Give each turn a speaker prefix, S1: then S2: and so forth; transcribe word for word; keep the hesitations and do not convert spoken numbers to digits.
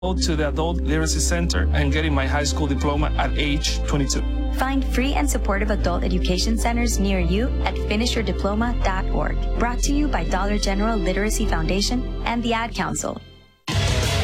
S1: to the Adult Literacy Center and getting my high school diploma at age twenty-two.
S2: Find free and supportive adult education centers near you at finish your diploma dot org. Brought to you by Dollar General Literacy Foundation and the Ad Council.